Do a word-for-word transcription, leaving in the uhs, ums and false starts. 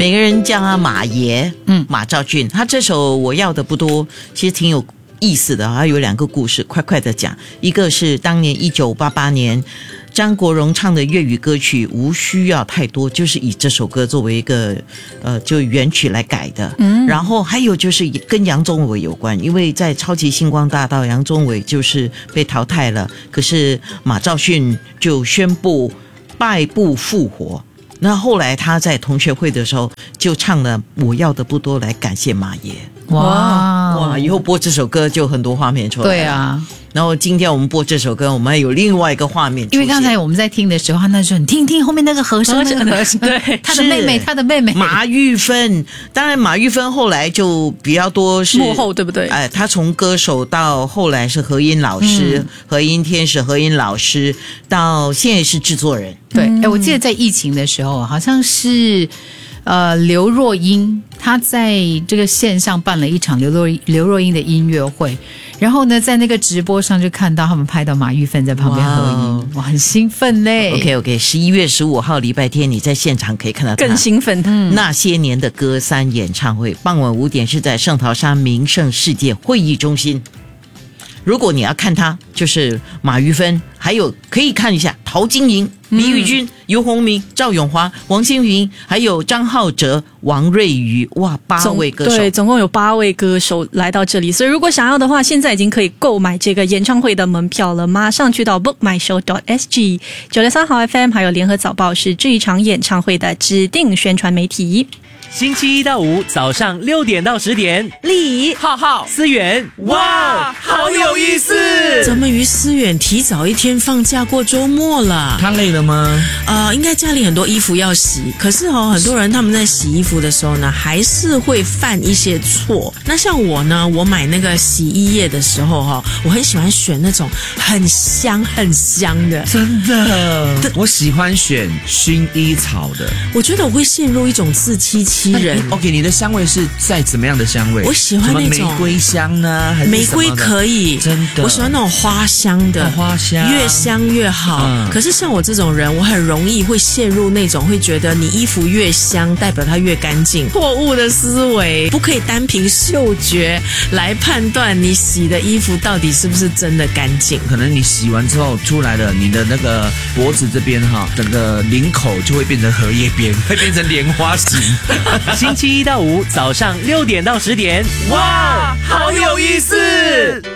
每个人叫他马爷，嗯，马兆骏。他这首我要的不多，其实挺有意思的，他有两个故事，快快的讲。一个是当年一九八八年张国荣唱的粤语歌曲《无需要太多》，就是以这首歌作为一个呃就原曲来改的。嗯，然后还有就是跟杨宗纬有关，因为在超级星光大道，杨宗纬就是被淘汰了，可是马兆骏就宣布败部复活。那后来他在同学会的时候就唱了我要的不多来感谢马爷。哇哇，以后播这首歌就很多画面出来。 对啊， 然后今天我们播这首歌，我们还有另外一个画面出现， 因为刚才我们在听的时候，他那时候你听听后面那个和声，那个和声，对，他的妹妹，他的妹妹马玉芬。当然，马玉芬后来就比较多是幕后，对不对？ 哎、呃，他从歌手到后来是和音老师、嗯、和音天使、和音老师，到现在是制作人。 对，哎，我记得在疫情的时候，好像是。呃，刘若英她在这个线上办了一场刘若刘若英的音乐会，然后呢，在那个直播上就看到他们拍到马玉芬在旁边合音，哇，很兴奋嘞。 OK OK， 十一月十五号礼拜天，你在现场可以看到更兴奋。 嗯，那些年的歌三演唱会，傍晚五点是在圣淘沙名胜世界会议中心。如果你要看他，就是马玉芬，还有可以看一下陶晶莹、李宇君、游鸿明、赵咏华、王心凌，还有张浩哲、王瑞瑜，哇，八位歌手。 对，总共有八位歌手来到这里，所以如果想要的话，现在已经可以购买这个演唱会的门票了。马上去到 book my show dot s g， 九六三号 F M 还有联合早报是这一场演唱会的指定宣传媒体。 星期一到五早上六点到十点， 李浩浩、 思远，哇，好有意思！ 怎么于思远提早一天放假过周末了？ 他累了吗？ 呃，应该家里很多衣服要洗，可是哦，很多人他们在洗衣服的时候呢，还是会犯一些错。那像我呢，我买那个洗衣液的时候哈、哦，我很喜欢选那种很香很香的， 真的，我喜欢选薰衣草的。 我觉得我会陷入一种自欺欺人。 OK， 你的香味是在怎么样的香味？ 我喜欢那种玫瑰香呢，还是玫瑰可以， 真的， 我喜欢那种花香的， 哦、花香越香越好、嗯。可是像我这种人，我很容易会陷入那种会觉得你衣服越香，代表它越干净，错误的思维。不可以单凭嗅觉来判断你洗的衣服到底是不是真的干净。 可能你洗完之后出来了，你的那个脖子这边哈，整个领口就会变成荷叶边，会变成莲花形。 星期一到五早上六点到十点，哇，好有意思！